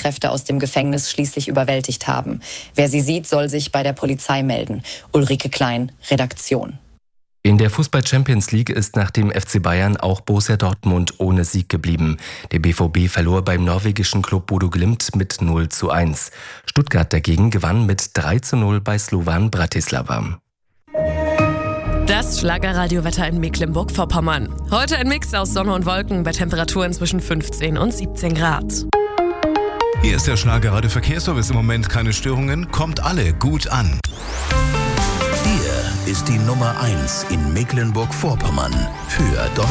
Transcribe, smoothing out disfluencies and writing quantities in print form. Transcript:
Rettungskräfte aus dem Gefängnis schließlich überwältigt haben. Wer sie sieht, soll sich bei der Polizei melden. Ulrike Klein, Redaktion. In der Fußball-Champions League ist nach dem FC Bayern auch Borussia Dortmund ohne Sieg geblieben. Der BVB verlor beim norwegischen Klub Bodo Glimt mit 0:1. Stuttgart dagegen gewann mit 3:0 bei Slovan Bratislava. Das Schlagerradiowetter in Mecklenburg-Vorpommern. Heute ein Mix aus Sonne und Wolken bei Temperaturen zwischen 15 und 17 Grad. Hier ist der Schlagerradio Verkehrsservice. Im Moment keine Störungen. Kommt alle gut an. Hier ist die Nummer 1 in Mecklenburg-Vorpommern für